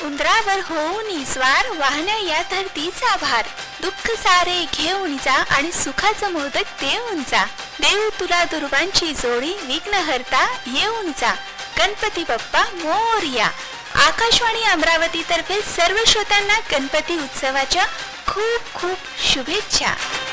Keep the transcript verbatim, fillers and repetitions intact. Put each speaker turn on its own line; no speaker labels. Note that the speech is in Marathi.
उंदरावर होऊन स्वार वाहण्या या धरतीचा भार, दुःख सारे घेऊन जा आणि सुखाचं मोदक देऊन जा, देऊ तुला दुर्वांची जोडी विघ्न हरता येऊन जा, गणपती बाप्पा मोरया। आकाशवाणी अमरावती तर्फे सर्व श्रोत्यांना गणपती उत्सवाच्या खूप खूप शुभेच्छा।